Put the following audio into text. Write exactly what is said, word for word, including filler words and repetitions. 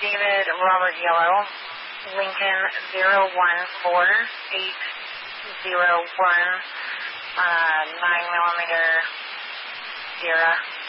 David Robert Yellow, Lincoln zero one four eight zero one, uh, nine millimeter Sierra.